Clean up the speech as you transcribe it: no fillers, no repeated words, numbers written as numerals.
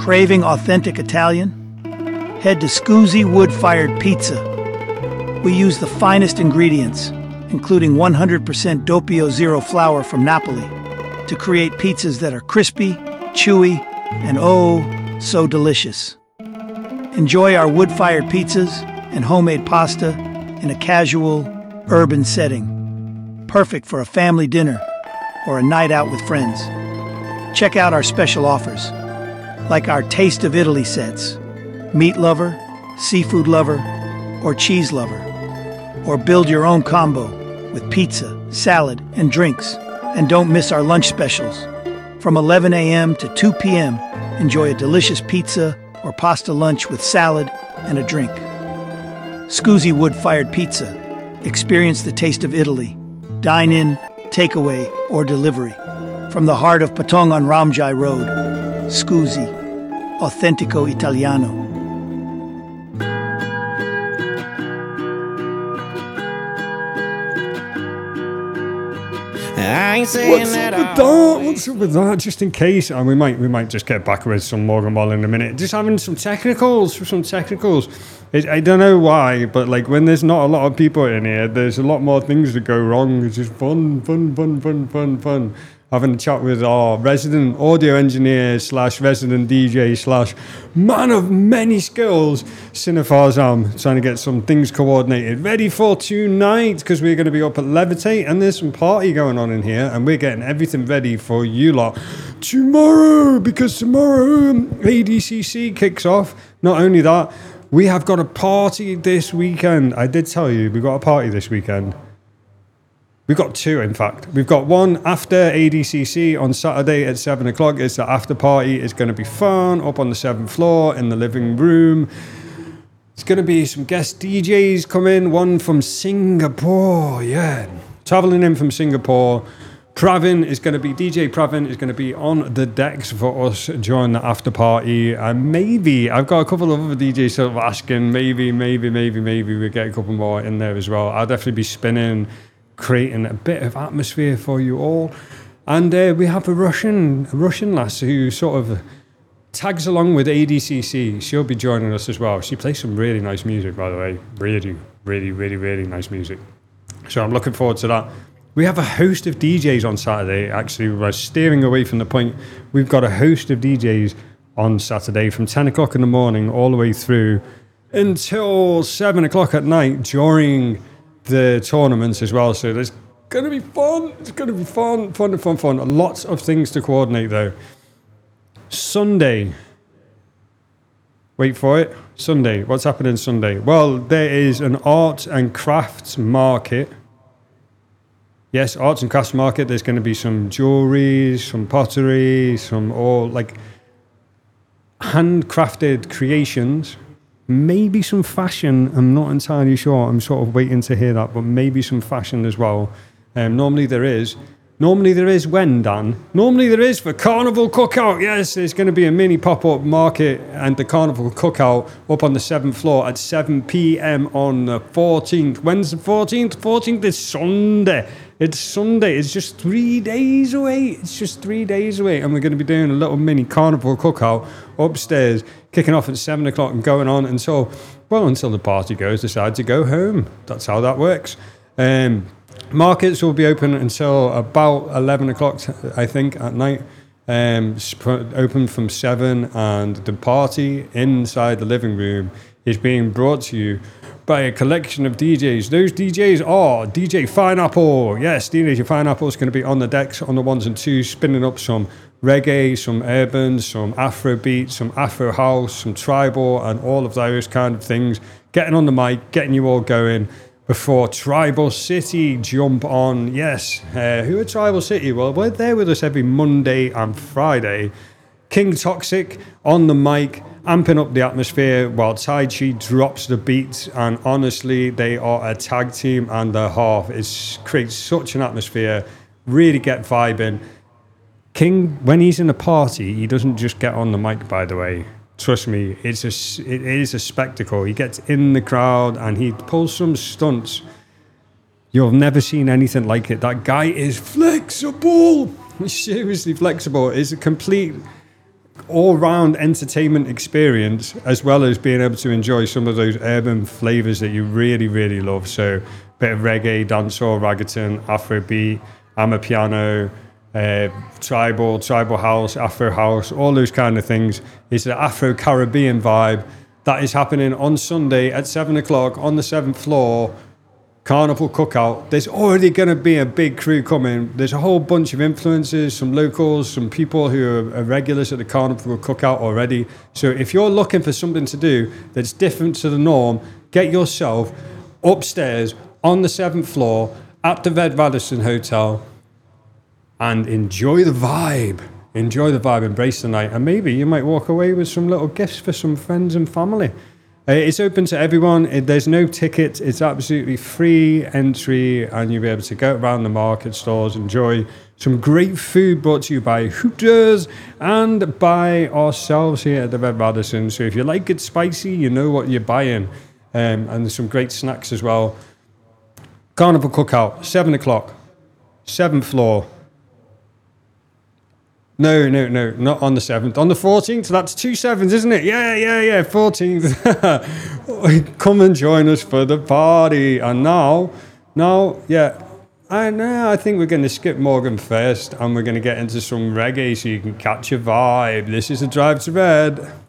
Craving authentic Italian? Head to Scusi Wood-Fired Pizza. We use the finest ingredients, including 100% Doppio Zero flour from Napoli, to create pizzas that are crispy, chewy, and oh, so delicious. Enjoy our wood-fired pizzas and homemade pasta in a casual, urban setting, perfect for a family dinner or a night out with friends. Check out our special offers, like our Taste of Italy sets, meat lover, seafood lover, or cheese lover. Or build your own combo with pizza, salad, and drinks. And don't miss our lunch specials. From 11 a.m. to 2 p.m., enjoy a delicious pizza or pasta lunch with salad and a drink. Scusi Wood-Fired Pizza. Experience the taste of Italy. Dine in, takeaway, or delivery. From the heart of Patong on Ramjai Road, Scusi, Authentico Italiano. What's up with that? Just in case, and we might just get back with some Morgan Wallen in a minute. Just having some technicals. I don't know why, but like when there's not a lot of people in here, there's a lot more things that go wrong. It's just fun. Having a chat with our resident audio engineer / resident DJ / man of many skills, Cinefarzam, trying to get some things coordinated, ready for tonight, because we're going to be up at Levitate, and there's some party going on in here, and we're getting everything ready for you lot tomorrow, because tomorrow ADCC kicks off. Not only that, we have got a party this weekend. I did tell you, we've got a party this weekend. We've got two, in fact. We've got one after ADCC on Saturday at 7 o'clock. It's the after party. It's going to be fun up on the 7th floor in the living room. It's going to be some guest DJs coming. One from Singapore, yeah. Traveling in from Singapore. DJ Pravin is going to be on the decks for us during the after party. And maybe, I've got a couple of other DJs sort of asking, maybe we get a couple more in there as well. I'll definitely be spinning, creating a bit of atmosphere for you all. And we have a Russian lass who sort of tags along with ADCC. She'll be joining us as well. She plays some really nice music, by the way. Really nice music. So I'm looking forward to that. We have a host of DJs on Saturday. Actually, we're steering away from the point. We've got a host of DJs on Saturday from 10 o'clock in the morning all the way through until 7 o'clock at night during the tournaments as well. So there's going to be fun. It's going to be fun. Lots of things to coordinate though. Sunday. Wait for it. Sunday. What's happening Sunday? Well, there is an art and crafts market. Yes, arts and crafts market. There's going to be some jewelry, some pottery, some all like handcrafted creations. Maybe some fashion. I'm not entirely sure. I'm sort of waiting to hear that, but maybe some fashion as well. Normally there is when, Dan? Normally there is for Carnival Cookout. Yes, there's going to be a mini pop-up market and the Carnival Cookout up on the 7th floor at 7 p.m. on the 14th. When's the 14th? 14th is Sunday. It's Sunday. It's just 3 days away. And we're going to be doing a little mini Carnival Cookout upstairs, kicking off at 7 o'clock and going on until the party goes, decide to go home. That's how that works. Markets will be open until about 11 o'clock, I think, at night. Open from 7, and the party inside the living room is being brought to you by a collection of DJs. Those DJs are DJ Fineapple. Yes, DJ Fineapple is going to be on the decks on the 1s and 2s, spinning up some reggae, some urban, some Afro beat, some Afro house, some tribal, and all of those kind of things. Getting on the mic, getting you all going before Tribal City jump on. Yes, who are Tribal City? Well, we're there with us every Monday and Friday. King Toxic on the mic, amping up the atmosphere while Tai Chi drops the beats. And honestly, they are a tag team and a half. It creates such an atmosphere. Really get vibing. King, when he's in a party, he doesn't just get on the mic, by the way. Trust me, it is a spectacle. He gets in the crowd and he pulls some stunts. You've never seen anything like it. That guy is flexible. He's seriously flexible. It's a complete all-round entertainment experience, as well as being able to enjoy some of those urban flavors that you really, really love. So a bit of reggae, dancehall, reggaeton, Afrobeat, Amapiano, tribal house, Afro house, all those kind of things. It's the Afro-Caribbean vibe that is happening on Sunday at 7 o'clock on the 7th floor. Carnival Cookout. There's already going to be a big crew coming. There's a whole bunch of influencers, some locals, some people who are regulars at the Carnival Cookout already. So if you're looking for something to do that's different to the norm, get yourself upstairs on the 7th floor at the Red Radisson Hotel and enjoy the vibe. Enjoy the vibe, embrace the night, and maybe you might walk away with some little gifts for some friends and family. It's open to everyone. There's no ticket. It's absolutely free entry, and you'll be able to go around the market stalls, enjoy some great food brought to you by Hooters and by ourselves here at the Red Radisson. So if you like it spicy, you know what you're buying. And there's some great snacks as well. Carnival Cookout, 7 o'clock, 7th floor. No, not on the 7th. On the 14th, that's 2 sevens, isn't it? Yeah, 14th. Come and join us for the party. And now, I think we're going to skip Morgan first, and we're going to get into some reggae so you can catch a vibe. This is a Drive to Red.